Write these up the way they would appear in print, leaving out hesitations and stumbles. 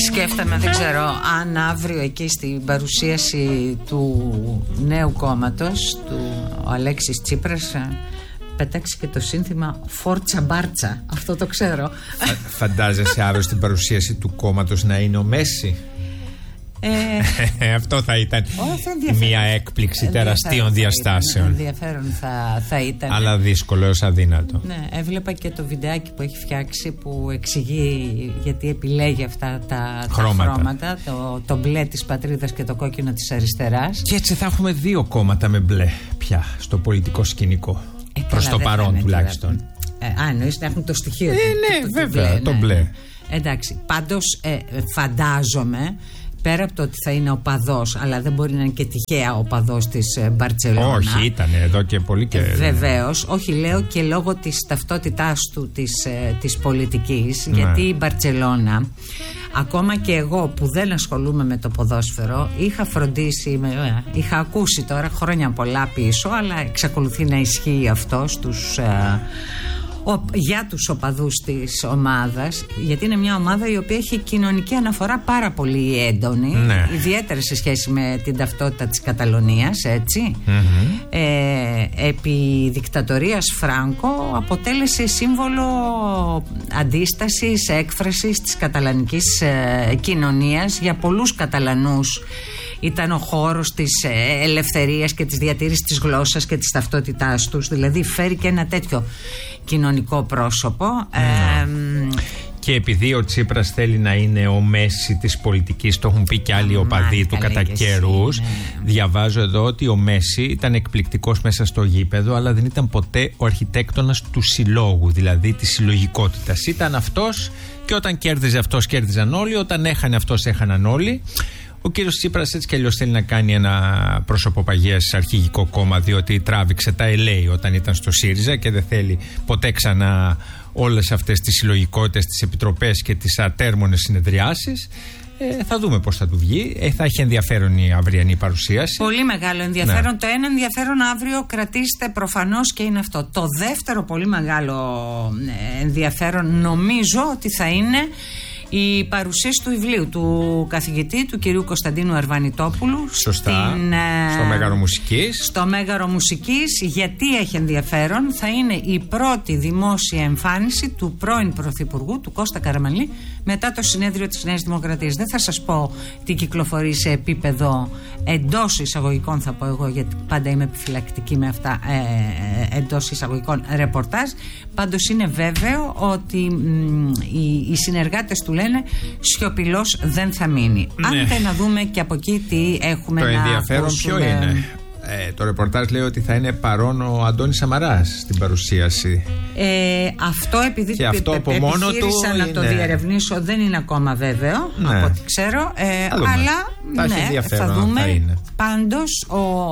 Σκέφτομαι, δεν ξέρω, αν αύριο εκεί στην παρουσίαση του νέου κόμματος, ο Αλέξης Τσίπρας, πετάξει και το σύνθημα Φόρτσα Μπάρτσα. Αυτό το ξέρω. Φαντάζεσαι αύριο στην παρουσίαση του κόμματος να είναι ο Μέση? Αυτό θα ήταν μια έκπληξη τεραστίων διαστάσεων. Ενδιαφέρον θα ήταν. Αλλά δύσκολο έως αδύνατο. Ναι, έβλεπα και το βιντεάκι που έχει φτιάξει που εξηγεί γιατί επιλέγει αυτά τα χρώματα. Το μπλε της πατρίδας και το κόκκινο της αριστεράς. Και έτσι θα έχουμε δύο κόμματα με μπλε πια στο πολιτικό σκηνικό. Προς το παρόν τουλάχιστον. Εννοείς να έχουν το στοιχείο ναι, βέβαια, το μπλε. Εντάξει, πάντως φαντάζομαι, πέρα από το ότι θα είναι οπαδός, αλλά δεν μπορεί να είναι και τυχαία οπαδός της Μπαρτσελόνα. Όχι, ήταν εδώ και πολύ και... Βεβαίως, όχι, λέω και λόγω της ταυτότητάς του της πολιτικής, γιατί η Μπαρτσελόνα, ακόμα και εγώ που δεν ασχολούμαι με το ποδόσφαιρο, είχα φροντίσει, είχα ακούσει τώρα χρόνια πολλά πίσω, αλλά εξακολουθεί να ισχύει αυτό για τους οπαδούς της ομάδας, γιατί είναι μια ομάδα η οποία έχει κοινωνική αναφορά πάρα πολύ έντονη, ιδιαίτερα σε σχέση με την ταυτότητα της Καταλωνίας, έτσι. Επί δικτατορίας Φράνκο αποτέλεσε σύμβολο αντίστασης, έκφρασης της καταλανικής κοινωνίας. Για πολλούς Καταλανούς ήταν ο χώρος της ελευθερίας και της διατήρησης της γλώσσας και της ταυτότητάς τους. Δηλαδή φέρει και ένα τέτοιο κοινωνικό πρόσωπο. Και επειδή ο Τσίπρας θέλει να είναι ο Μέση της πολιτικής, το έχουν πει και άλλοι οπαδοί του κατά καιρούς. Διαβάζω εδώ ότι ο Μέση ήταν εκπληκτικός μέσα στο γήπεδο, αλλά δεν ήταν ποτέ ο αρχιτέκτονας του συλλόγου, δηλαδή της συλλογικότητας. Ήταν αυτός και όταν κέρδιζε αυτός κέρδιζαν όλοι, όταν έχανε αυτός έχαναν όλοι. Ο κύριος Τσίπρας έτσι κι αλλιώς θέλει να κάνει ένα προσωποπαγία σε αρχηγικό κόμμα, διότι τράβηξε τα LA όταν ήταν στο ΣΥΡΙΖΑ και δεν θέλει ποτέ ξανά όλες αυτές τις συλλογικότητες, τις επιτροπές και τις ατέρμονες συνεδριάσεις. Θα δούμε πώς θα του βγει. Θα έχει ενδιαφέρον η αυριανή παρουσίαση. Πολύ μεγάλο ενδιαφέρον. Το ένα ενδιαφέρον αύριο κρατήστε προφανώς και είναι αυτό. Το δεύτερο πολύ μεγάλο ενδιαφέρον νομίζω ότι θα είναι η παρουσίαση του βιβλίου του καθηγητή, του κυρίου Κωνσταντίνου Αρβανιτόπουλου. Σωστά. Στο Μέγαρο Μουσικής. Στο Μέγαρο Μουσικής. Γιατί έχει ενδιαφέρον? Θα είναι η πρώτη δημόσια εμφάνιση του πρώην Πρωθυπουργού, του Κώστα Καραμανλή, μετά το συνέδριο της Νέας Δημοκρατίας. Δεν θα σας πω τι κυκλοφορεί σε επίπεδο εντός εισαγωγικών, θα πω εγώ, γιατί πάντα είμαι επιφυλακτική με αυτά, εντός εισαγωγικών ρεπορτάζ. Πάντως είναι βέβαιο ότι οι συνεργάτες του λένε σιωπηλός δεν θα μείνει. Άντε να δούμε και από εκεί τι έχουμε να ακούσουμε. Το ενδιαφέρον ποιο είναι? Το ρεπορτάζ λέει ότι θα είναι παρόν ο Αντώνης Σαμαράς στην παρουσίαση. Αυτό επειδή και αυτό από μόνο του να το διερευνήσω, δεν είναι ακόμα βέβαιο, από ό,τι ξέρω. Αλλά θα δούμε. Πάντως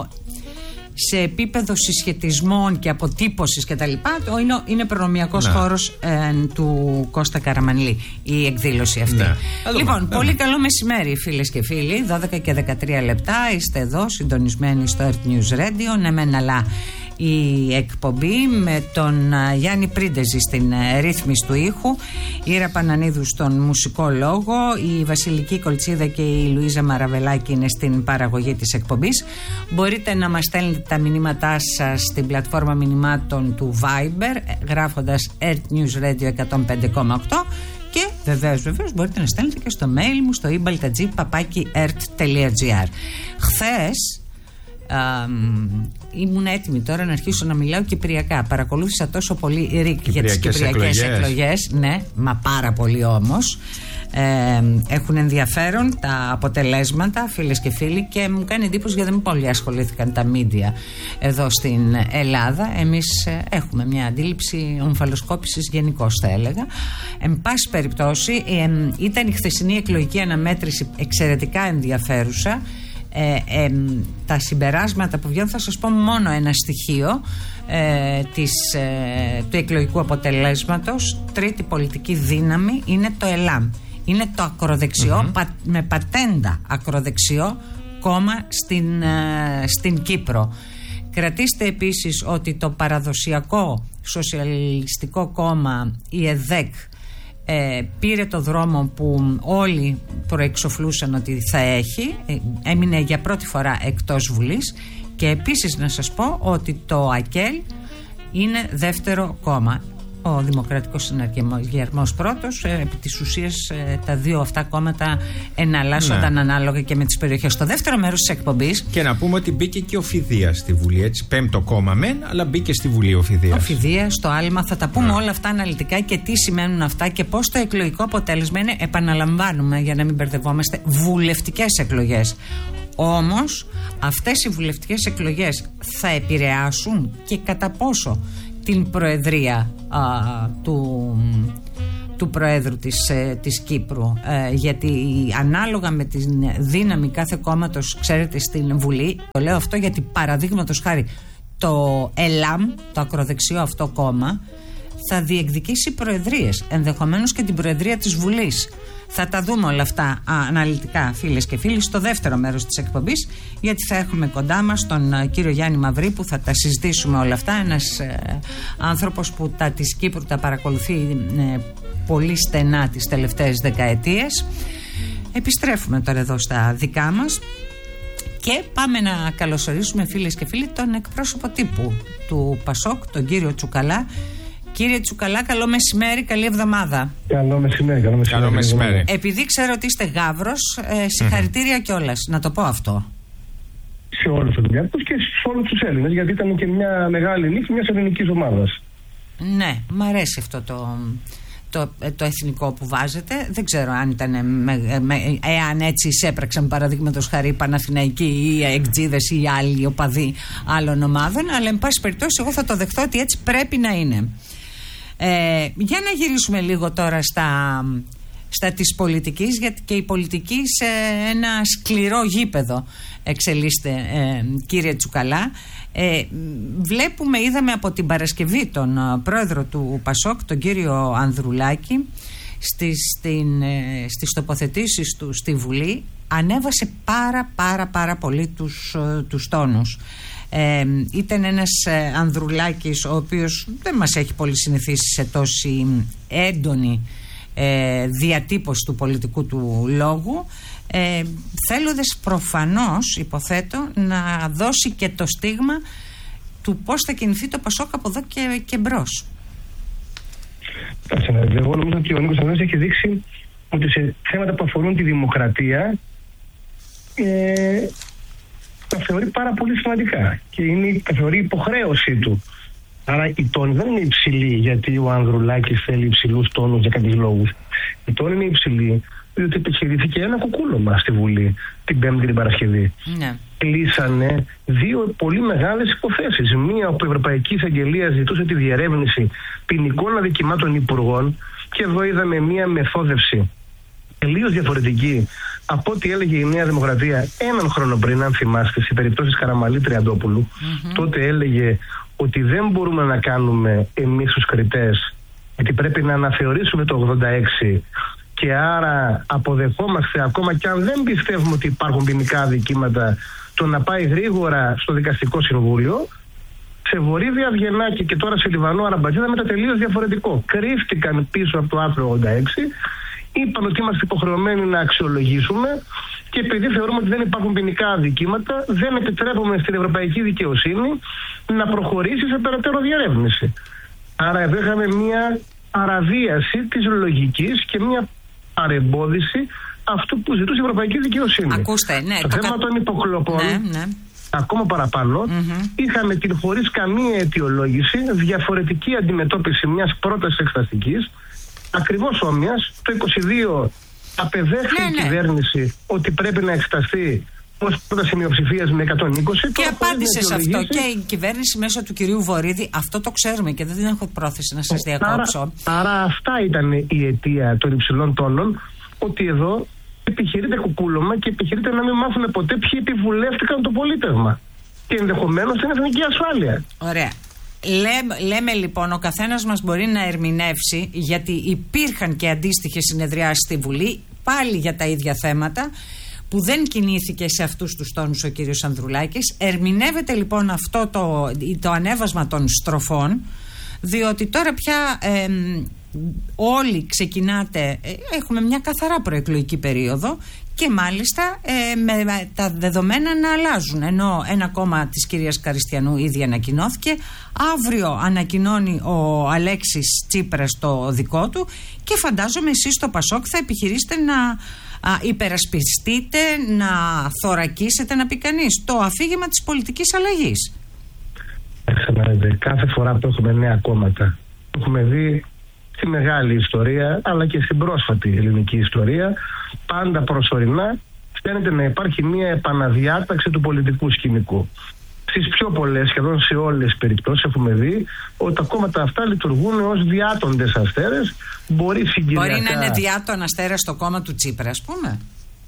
σε επίπεδο συσχετισμών και αποτύπωσης και τα λοιπά, είναι προνομιακός χώρος του Κώστα Καραμανλή η εκδήλωση αυτή. Λοιπόν, πολύ καλό μεσημέρι φίλες και φίλοι. 12 και 13 λεπτά είστε εδώ συντονισμένοι στο Earth News Radio. Ναι μεν, αλλά η εκπομπή με τον Γιάννη Πρίντεζη στην ρύθμιση του ήχου, η Ήρα Πανανίδου στον μουσικό λόγο, η Βασιλική Κολτσίδα και η Λουίζα Μαραβελάκη είναι στην παραγωγή της εκπομπής. Μπορείτε να μας στέλνετε τα μηνύματά σας στην πλατφόρμα μηνυμάτων του Viber γράφοντας Earth News Radio 105,8 και βεβαίως μπορείτε να στέλνετε και στο mail μου στο ibaltadji@ert.gr. Χθες ήμουν έτοιμη τώρα να αρχίσω να μιλάω κυπριακά. Παρακολούθησα τόσο πολύ ρικ για τις κυπριακές εκλογές. Ναι, μα πάρα πολύ όμως. Έχουν ενδιαφέρον τα αποτελέσματα, φίλες και φίλοι, και μου κάνει εντύπωση γιατί δεν πολύ ασχολήθηκαν τα μίντια εδώ στην Ελλάδα. Εμείς έχουμε μια αντίληψη ομφαλοσκόπησης γενικώς, θα έλεγα. Εν πάση περιπτώσει, ήταν η χθεσινή εκλογική αναμέτρηση εξαιρετικά ενδιαφέρουσα. Τα συμπεράσματα που βγαίνουν, θα σας πω μόνο ένα στοιχείο του εκλογικού αποτελέσματος. Τρίτη πολιτική δύναμη είναι το ΕΛΑΜ. Είναι το ακροδεξιό, με πατέντα ακροδεξιό κόμμα στην Κύπρο. Κρατήστε επίσης ότι το παραδοσιακό σοσιαλιστικό κόμμα, η ΕΔΕΚ, πήρε το δρόμο που όλοι προεξοφλούσαν ότι θα έχει, έμεινε για πρώτη φορά εκτός Βουλής. Και επίσης να σας πω ότι το ΑΚΕΛ είναι δεύτερο κόμμα, ο Δημοκρατικός Συναρχισμός πρώτος. Επί της ουσίας τα δύο αυτά κόμματα εναλλάσσονταν ανάλογα και με τις περιοχές. Στο δεύτερο μέρος της εκπομπής. Και να πούμε ότι μπήκε και ο Φιδείας στη Βουλή, έτσι. Πέμπτο κόμμα μεν, αλλά μπήκε στη Βουλή ο Φιδείας. Ο Φιδείας, το άλμα, θα τα πούμε όλα αυτά αναλυτικά και τι σημαίνουν αυτά και πώς το εκλογικό αποτέλεσμα είναι, επαναλαμβάνουμε για να μην μπερδευόμαστε, βουλευτικές εκλογές. Όμως αυτές οι βουλευτικές εκλογές θα επηρεάσουν και κατά πόσο την προεδρία του Προέδρου της Κύπρου, γιατί ανάλογα με τη δύναμη κάθε κόμματος, ξέρετε, στην Βουλή, το λέω αυτό γιατί παραδείγματος χάρη το ΕΛΑΜ, το ακροδεξιό αυτό κόμμα, θα διεκδικήσει προεδρίες, ενδεχομένως και την προεδρία της Βουλής. Θα τα δούμε όλα αυτά αναλυτικά, φίλες και φίλοι, στο δεύτερο μέρος της εκπομπής, γιατί θα έχουμε κοντά μας τον κύριο Γιάννη Μαυρή, που θα τα συζητήσουμε όλα αυτά. Ένας άνθρωπος που τα της Κύπρου τα παρακολουθεί πολύ στενά τις τελευταίες δεκαετίες. Επιστρέφουμε τώρα εδώ στα δικά μας και πάμε να καλωσορίσουμε, φίλες και φίλοι, τον εκπρόσωπο τύπου του ΠΑΣΟΚ, τον κύριο Τσουκαλά. Κύριε Τσουκαλά, καλό μεσημέρι, καλή εβδομάδα. Καλό μεσημέρι. Επειδή ξέρω ότι είστε Γαύρος, συγχαρητήρια κιόλας, να το πω αυτό. Σε όλους τους Ελληνικούς και σε όλους τους Έλληνες, γιατί ήταν και μια μεγάλη νίκη μιας ελληνικής ομάδας. Ναι, μ' αρέσει αυτό το εθνικό που βάζετε. Δεν ξέρω αν ήταν εάν έτσι εισέπραξαν, παραδείγματος χαρί, Παναθηναϊκοί ή Εκτζίδες ή άλλοι οπαδοί άλλων ομάδων, αλλά εν πάση περιπτώσει εγώ θα το δεχτώ ότι έτσι πρέπει να είναι. Για να γυρίσουμε λίγο τώρα στα της πολιτικής, γιατί και η πολιτική σε ένα σκληρό γήπεδο εξελίσσεται, κύριε Τσουκαλά. Είδαμε από την Παρασκευή τον πρόεδρο του ΠΑΣΟΚ, τον κύριο Ανδρουλάκη, στις τοποθετήσεις του στη Βουλή, ανέβασε πάρα πολύ τους τόνους. Ήταν ένας Ανδρουλάκης ο οποίος δεν μας έχει πολύ συνηθίσει σε τόση έντονη διατύπωση του πολιτικού του λόγου, θέλοντας προφανώς, υποθέτω, να δώσει και το στίγμα του πώς θα κινηθεί το ΠΑΣΟΚ από εδώ και μπρος. Εγώ νομίζω ότι ο Νίκος Ανδρουλάκης έχει δείξει ότι σε θέματα που αφορούν τη δημοκρατία τα θεωρεί πάρα πολύ σημαντικά και τα θεωρεί υποχρέωσή του. Άρα η τόνη δεν είναι υψηλή γιατί ο Ανδρουλάκης θέλει υψηλούς τόνους για κάποιους λόγους. Η τόνη είναι υψηλή διότι επιχειρήθηκε ένα κουκούλωμα στη Βουλή την Πέμπτη και την Παρασκευή. Ναι. Κλείσανε δύο πολύ μεγάλες υποθέσεις. Μία όπου η Ευρωπαϊκή Εισαγγελία ζητούσε τη διερεύνηση ποινικών αδικημάτων υπουργών, και εδώ είδαμε μία μεθόδευση τελείως διαφορετική από ό,τι έλεγε η Νέα Δημοκρατία έναν χρόνο πριν, αν θυμάστε, σε περιπτώσεις Καραμαλή Τριαντόπουλου. Τότε έλεγε ότι δεν μπορούμε να κάνουμε εμείς τους κριτές, γιατί πρέπει να αναθεωρήσουμε το 86 και άρα αποδεχόμαστε, ακόμα και αν δεν πιστεύουμε ότι υπάρχουν ποινικά αδικήματα, το να πάει γρήγορα στο Δικαστικό Συμβούλιο. Σε Βορύδια Αυγενάκη και τώρα σε Λιβανό Αραμπατζίδα μετά τελείως διαφορετικό. Κρύφτηκαν πίσω από το άρθρο 86, είπαν ότι είμαστε υποχρεωμένοι να αξιολογήσουμε και επειδή θεωρούμε ότι δεν υπάρχουν ποινικά αδικήματα, δεν επιτρέπουμε στην ευρωπαϊκή δικαιοσύνη να προχωρήσει σε περαιτέρω διερεύνηση. Άρα εδώ είχαμε μια παραβίαση της λογικής και μια παρεμπόδιση αυτού που ζητούσε η ευρωπαϊκή δικαιοσύνη. Ακούστε, ναι. Το θέμα των υποκλοπών, ακόμα παραπάνω, είχαμε την χωρίς καμία αιτιολόγηση διαφορετική αντιμετώπιση μιας πρότασης εξεταστικής, ακριβώς όμοιας. Το 22 απεδέχθη η κυβέρνηση ότι πρέπει να εξεταστεί ως πρόταση μειοψηφίας με 120. Και απάντησε σε αυτό και η κυβέρνηση μέσω του κυρίου Βορύδη. Αυτό το ξέρουμε και δεν έχω πρόθεση να σας διακόψω. Άρα αυτά ήταν η αιτία των υψηλών τόνων, ότι εδώ επιχειρείται κουκούλωμα και επιχειρείται να μην μάθουμε ποτέ ποιοι επιβουλεύτηκαν το πολίτευμα και ενδεχομένως την εθνική ασφάλεια. Ωραία. Λέμε λοιπόν, ο καθένας μας μπορεί να ερμηνεύσει, γιατί υπήρχαν και αντίστοιχες συνεδριάσεις στη Βουλή πάλι για τα ίδια θέματα, που δεν κινήθηκε σε αυτούς τους τόνους ο κύριος Ανδρουλάκης. Ερμηνεύεται λοιπόν αυτό το ανέβασμα των στροφών, διότι τώρα πια όλοι ξεκινάτε, έχουμε μια καθαρά προεκλογική περίοδο και μάλιστα με τα δεδομένα να αλλάζουν, ενώ ένα κόμμα της κυρίας Καριστιανού ήδη ανακοινώθηκε, αύριο ανακοινώνει ο Αλέξης Τσίπρας το δικό του και φαντάζομαι εσείς στο Πασόκ θα επιχειρήσετε να υπερασπιστείτε, να θωρακίσετε, να πει κανείς, το αφήγημα της πολιτικής αλλαγής. Κάθε φορά που έχουμε νέα κόμματα, έχουμε δει στη μεγάλη ιστορία αλλά και στην πρόσφατη ελληνική ιστορία, πάντα προσωρινά φαίνεται να υπάρχει μια επαναδιάταξη του πολιτικού σκηνικού. Στις πιο πολλές, σχεδόν σε όλες τις περιπτώσεις, έχουμε δει ότι τα κόμματα αυτά λειτουργούν ως διάτοντες αστέρες. Μπορεί να είναι διάτον αστέρας στο κόμμα του Τσίπρα, ας πούμε.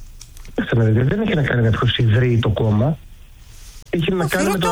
Δεν έχει να κάνει με ποιος ιδρύει το κόμμα. Έχει να κάνει με το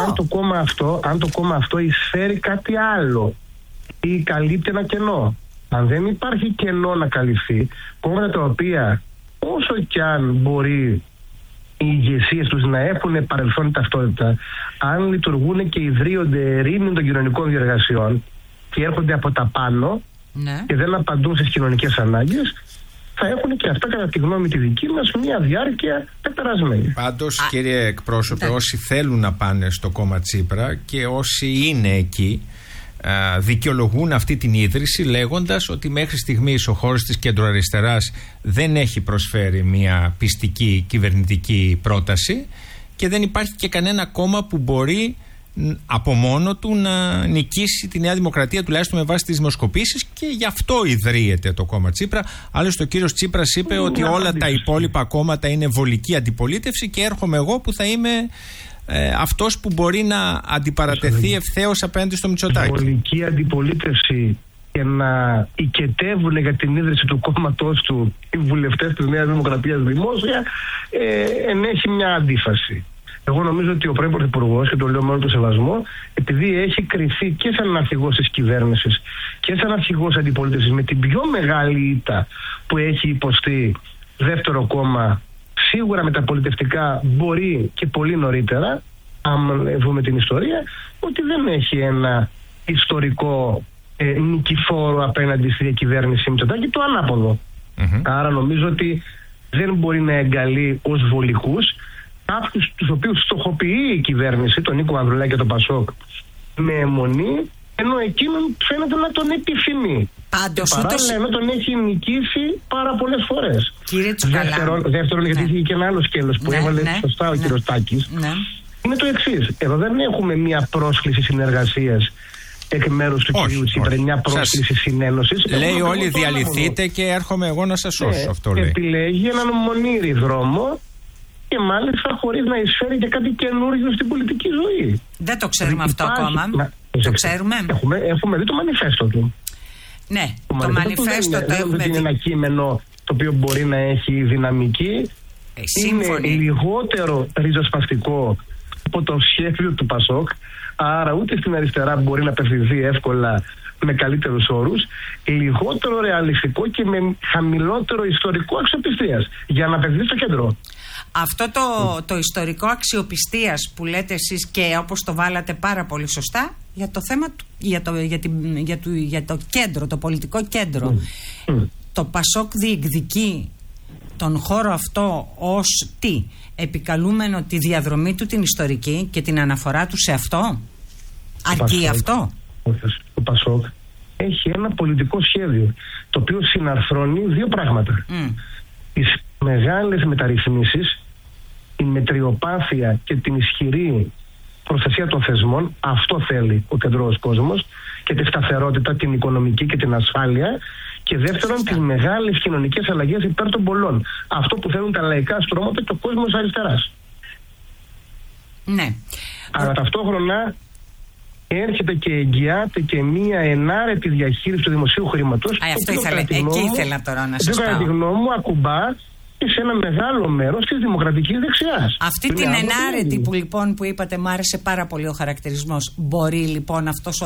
αν το κόμμα αυτό εισφέρει κάτι άλλο ή καλύπτει ένα κενό. Αν δεν υπάρχει κενό να καλυφθεί, κόμματα τα οποία όσο κι αν μπορεί οι ηγεσίες τους να έχουν παρελθόν ταυτότητα, αν λειτουργούν και ιδρύονται ερήμην των κοινωνικών διεργασιών και έρχονται από τα πάνω και δεν απαντούν στις κοινωνικές ανάγκες, θα έχουν και αυτά, κατά τη γνώμη τη δική μας, μια διάρκεια πεπερασμένη. Πάντως, κύριε εκπρόσωπε, όσοι θέλουν να πάνε στο κόμμα Τσίπρα και όσοι είναι εκεί, δικαιολογούν αυτή την ίδρυση λέγοντας ότι μέχρι στιγμής ο χώρος της κεντροαριστεράς δεν έχει προσφέρει μια πιστική κυβερνητική πρόταση και δεν υπάρχει και κανένα κόμμα που μπορεί από μόνο του να νικήσει τη Νέα Δημοκρατία, τουλάχιστον με βάση τις δημοσκοπήσεις, και γι' αυτό ιδρύεται το κόμμα Τσίπρα. Άλλωστε ο κύριος Τσίπρας είπε ότι όλα τα υπόλοιπα κόμματα είναι βολική αντιπολίτευση και έρχομαι εγώ που θα είμαι αυτός που μπορεί να αντιπαρατεθεί ευθέως απέναντι στο Μητσοτάκη. Βολική αντιπολίτευση και να οικετεύουν για την ίδρυση του κόμματός του οι βουλευτές της Νέας Δημοκρατίας δημόσια ενέχει μια αντίφαση. Εγώ νομίζω ότι ο πρώην Πρωθυπουργός, και το λέω με όλο το σεβασμό, επειδή έχει κρυφθεί και σαν αρχηγός της κυβέρνησης και σαν αρχηγός αντιπολίτευσης με την πιο μεγάλη ήττα που έχει υποστεί δεύτερο κόμμα, σίγουρα μεταπολιτευτικά μπορεί και πολύ νωρίτερα, αν δούμε την ιστορία, ότι δεν έχει ένα ιστορικό νικηφόρο απέναντι στη διακυβέρνηση Μητσοτάκη, το ανάποδο. Άρα νομίζω ότι δεν μπορεί να εγκαλεί ως βολικούς κάποιους τους οποίους στοχοποιεί η κυβέρνηση, τον Νίκο Ανδρουλάκη και τον Πασόκ, με αιμονή, ενώ εκείνον φαίνεται να τον επιθυμεί. Πάντως, ενώ τον έχει νικήσει πάρα πολλές φορές. Κύριε Τσουκαλά. Δεύτερον, γιατί είχε και ένα άλλο σκέλος που έβαλε σωστά ο κύριος Τάκης. Είναι το εξής. Εδώ δεν έχουμε μια πρόσκληση συνεργασίας εκ μέρους του κυρίου Τσίπρα, μια πρόσκληση συνένωσης. Λέει όλοι διαλυθείτε και έρχομαι εγώ να σας σώσω. Αυτό λέει. Επιλέγει έναν μονήρη δρόμο και μάλιστα χωρίς να εισφέρει και κάτι καινούργιο στην πολιτική ζωή. Δεν το ξέρουμε αυτό ακόμα. Το ξέρουμε. Έχουμε δει το μανιφέστο του. Ναι, το μανιφέστο το έχουμε δει. Είναι ένα κείμενο το οποίο μπορεί να έχει δυναμική. Είναι λιγότερο ριζοσπαστικό από το σχέδιο του Πασόκ. Άρα ούτε στην αριστερά μπορεί να απευθυνθεί εύκολα με καλύτερους όρους, λιγότερο ρεαλιστικό και με χαμηλότερο ιστορικό αξιοπιστίας για να απευθυνθεί στο κέντρο. Αυτό το ιστορικό αξιοπιστίας που λέτε εσείς και όπως το βάλατε πάρα πολύ σωστά για το θέμα για το κέντρο, το πολιτικό κέντρο. Το Πασόκ διεκδικεί τον χώρο αυτό ως τι? Επικαλούμενο τη διαδρομή του την ιστορική και την αναφορά του σε αυτό? Αρκεί αυτό? Το Πασόκ έχει ένα πολιτικό σχέδιο το οποίο συναρθρώνει δύο πράγματα. Τις μεγάλες μεταρρυθμίσεις, την μετριοπάθεια και την ισχυρή προστασία των θεσμών, αυτό θέλει ο κεντρός κόσμος, και τη σταθερότητα, την οικονομική και την ασφάλεια, και δεύτερον τις μεγάλες κοινωνικές αλλαγές υπέρ των πολλών, αυτό που θέλουν τα λαϊκά στρώματα και ο κόσμος αριστεράς. Ναι. Αλλά ταυτόχρονα έρχεται και εγγυάται και μία ενάρετη διαχείριση του δημοσίου χρήματος. Εκεί ήθελα τώρα να σας πω. Κατά τη γνώμη μου ακουμπά και σε ένα μεγάλο μέρος της δημοκρατικής δεξιάς. Αυτή την ενάρετη που είπατε, μου άρεσε πάρα πολύ ο χαρακτηρισμός. Μπορεί λοιπόν αυτός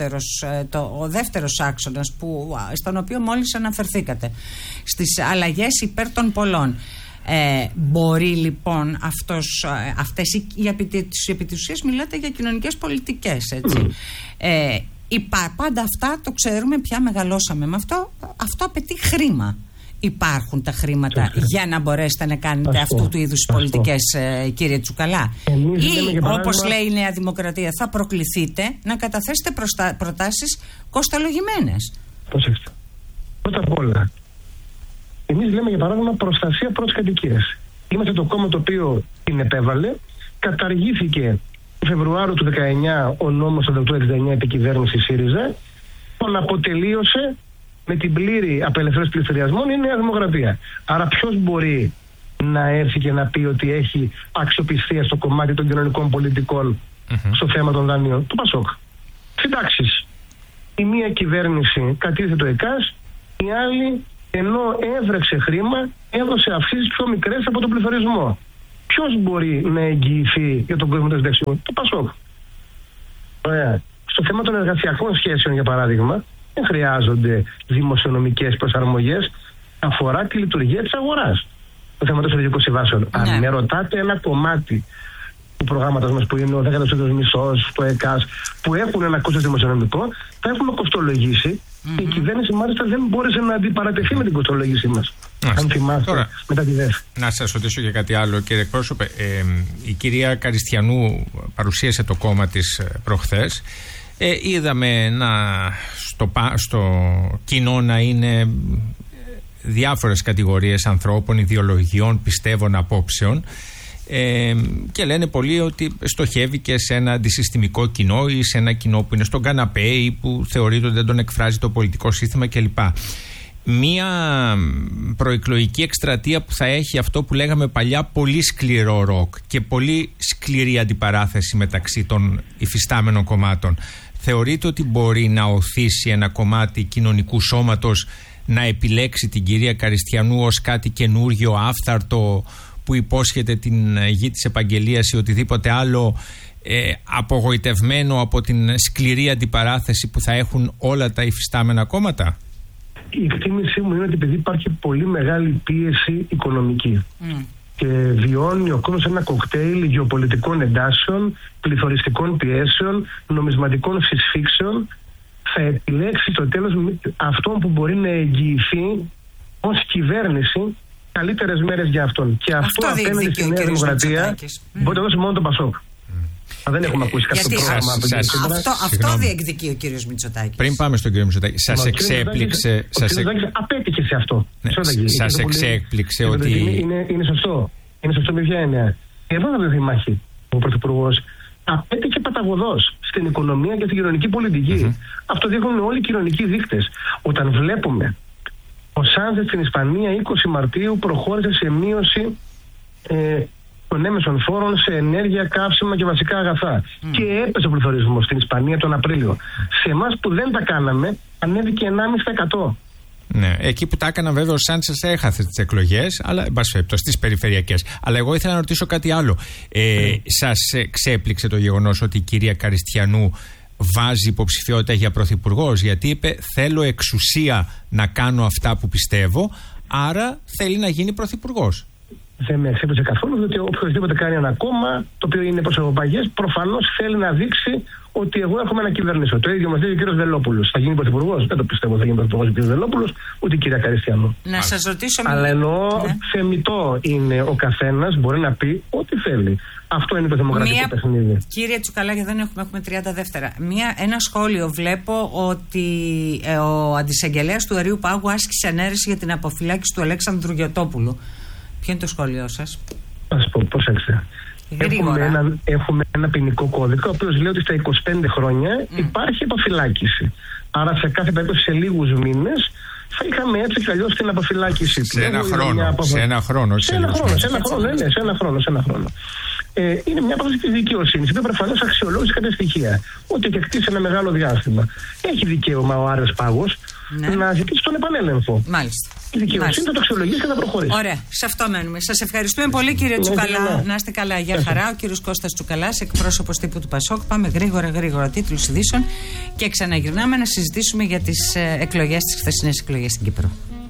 ο δεύτερος άξονας στον οποίο μόλις αναφερθήκατε, στις αλλαγές υπέρ των πολλών, μπορεί λοιπόν αυτές επί της ουσίας μιλάτε για κοινωνικές πολιτικές, έτσι. Πάντα αυτά το ξέρουμε, πια μεγαλώσαμε με αυτό. Αυτό απαιτεί χρήμα. Υπάρχουν τα χρήματα για να μπορέσετε να κάνετε αυτού του είδους πολιτικές, κύριε Τσουκαλά? Ή όπως λέει η Νέα Δημοκρατία, θα προκληθείτε να καταθέσετε προτάσεις κοστολογημένες? Προσέξτε. Πρώτα απ' όλα, εμείς λέμε για παράδειγμα προστασία πρώτης κατοικίας. Είμαστε το κόμμα το οποίο την επέβαλε. Καταργήθηκε το Φεβρουάριο του 19 ο νόμος 4869 επί κυβέρνηση ΣΥΡΙΖΑ. Τον αποτελείωσε με την πλήρη απελευθέρωση πληστηριασμών η Νέα Δημοκρατία. Άρα ποιος μπορεί να έρθει και να πει ότι έχει αξιοπιστία στο κομμάτι των κοινωνικών πολιτικών στο θέμα των δανείων? Το ΠΑΣΟΚ. Συντάξεις. Η μία κυβέρνηση κατήρθε το ΕΚΑΣ, η άλλη, ενώ έβρεξε χρήμα, έδωσε αυξήσεις πιο μικρές από τον πληθωρισμό. Ποιος μπορεί να εγγυηθεί για τον κόσμο των συνταξιών? Το ΠΑΣΟΚ. Ωραία. Στο θέμα των εργασιακών σχέσεων, για παράδειγμα, δεν χρειάζονται δημοσιονομικές προσαρμογές. Αφορά τη λειτουργία της αγοράς. Το θέμα των συλλογικών συμβάσεων. Αν με ρωτάτε ένα κομμάτι του προγράμματος μας που είναι ο 10ος μισθός, το ΕΚΑΣ, που έχουν ένα κόστος δημοσιονομικό, τα έχουμε κοστολογήσει. Και η κυβέρνηση μάλιστα δεν μπόρεσε να αντιπαρατεθεί με την κοστολόγησή μας. Αν θυμάστε, τώρα, μετά τη ΔΕΘ. Να σας ρωτήσω για κάτι άλλο, κύριε εκπρόσωπε. Η κυρία Καριστιανού παρουσίασε το κόμμα της προχθές. Είδαμε στο κοινό να είναι διάφορες κατηγορίες ανθρώπων, ιδεολογιών, πιστεύων, απόψεων, και λένε πολλοί ότι στοχεύει και σε ένα αντισυστημικό κοινό ή σε ένα κοινό που είναι στον καναπέ ή που θεωρείται ότι δεν τον εκφράζει το πολιτικό σύστημα κλπ. Μία προεκλογική εκστρατεία που θα έχει αυτό που λέγαμε παλιά πολύ σκληρό ροκ και πολύ σκληρή αντιπαράθεση μεταξύ των υφιστάμενων κομμάτων, θεωρείτε ότι μπορεί να οθήσει ένα κομμάτι κοινωνικού σώματος να επιλέξει την κυρία Καριστιανού ως κάτι καινούργιο, άφθαρτο, που υπόσχεται την γη της επαγγελίας ή οτιδήποτε άλλο, απογοητευμένο από την σκληρή αντιπαράθεση που θα έχουν όλα τα υφιστάμενα κόμματα? Η εκτίμησή μου είναι ότι επειδή υπάρχει πολύ μεγάλη πίεση οικονομική και βιώνει ο κόσμος ένα κοκτέιλ γεωπολιτικών εντάσεων, πληθωριστικών πιέσεων, νομισματικών συσφίξεων, θα επιλέξει το τέλος αυτόν που μπορεί να εγγυηθεί ως κυβέρνηση καλύτερες μέρες για αυτόν. Και αυτό απέναντι στη Νέα Δημοκρατία μπορεί να δώσει μόνο το ΠΑΣΟΚ. Δεν έχουμε ακούσει κάποιο πρόγραμμα. Αυτό διεκδικεί ο κύριος Μητσοτάκης. Πριν πάμε στον κύριο Μητσοτάκη, σας εξέπληξε? Ο κύριος Μητσοτάκης απέτυχε σε αυτό. Σας εξέπληξε ότι... Είναι σωστό. Είναι σωστό με ποια έννοια? Εδώ θα βρεθεί μάχη ο Πρωθυπουργός. Απέτυχε παταγωδώς στην οικονομία και στην κοινωνική πολιτική. Αυτό δείχνουν όλοι οι κοινωνικοί δείκτες. Όταν βλέπουμε ο Σάντσες στην Ισπανία 20 Μαρτίου προχώρησε σε μείωση των έμεσων φόρων σε ενέργεια, καύσιμα και βασικά αγαθά. Και έπεσε ο πληθωρισμός στην Ισπανία τον Απρίλιο. Σε εμάς που δεν τα κάναμε, ανέβηκε 1,5%. Ναι, εκεί που τα έκανα βέβαια ο Σάντσες έχασε τις εκλογές, αλλά εν πάση περιπτώσει στις περιφερειακές. Αλλά εγώ ήθελα να ρωτήσω κάτι άλλο. Σας ξέπληξε το γεγονός ότι η κυρία Καριστιανού βάζει υποψηφιότητα για πρωθυπουργός? Γιατί είπε, θέλω εξουσία να κάνω αυτά που πιστεύω, άρα θέλει να γίνει πρωθυπουργός. Δεν με εξέπληξε καθόλου, διότι οποιοδήποτε κάνει ένα κόμμα το οποίο είναι προσωπαγές, προφανώς θέλει να δείξει ότι εγώ έρχομαι να κυβερνήσω. Το ίδιο μας λέει ο κύριος Βελόπουλος. Θα γίνει πρωθυπουργός? Δεν το πιστεύω θα γίνει πρωθυπουργός ο κύριος Βελόπουλος, ούτε η κυρία Καριστιανού. Να σας ρωτήσω. Αλλά εννοώ θεμιτό είναι ο καθένας, μπορεί να πει ό,τι θέλει. Αυτό είναι το δημοκρατικό παιχνίδι. Κύριε Τσουκαλά, γιατί δεν έχουμε 30 δεύτερα. Ένα σχόλιο βλέπω ότι ο αντισαγγελέας του Αερίου Πάγου άσκησε ανέρεση για την αποφυλάκηση του Αλέξανδρου Γιωτόπουλου. Ποιο είναι το σχόλιο σας? Ας πω, προσέξτε. Έχουμε ένα ποινικό κώδικα, ο οποίος λέει ότι στα 25 χρόνια υπάρχει αποφυλάκηση. Άρα σε κάθε περίπτωση σε λίγους μήνες θα είχαμε έτσι κι αλλιώς την αποφυλάκηση. Σε ένα χρόνο. Σε ένα χρόνο. Είναι μια απόφαση της δικαιοσύνης, η οποία προφανώς αξιολόγησε κάποια στοιχεία. Ότι έχει κτίσει ένα μεγάλο διάστημα. Έχει δικαίωμα ο Άριος Πάγος να ζητήσει τον επανέλεγχο. Μάλιστα. Η δικαιοσύνη θα το αξιολογήσει και θα προχωρήσει. Ωραία, σε αυτό μένουμε. Σας ευχαριστούμε πολύ, κύριε Τσουκαλά. Να είστε καλά. Γεια χαρά. Ο κύριος Κώστας Τσουκαλάς, εκπρόσωπος τύπου του ΠΑΣΟΚ. Πάμε γρήγορα τίτλους ειδήσεων και ξαναγυρνάμε να συζητήσουμε για τις εκλογές, τις χθεσινές εκλογές στην Κύπρο.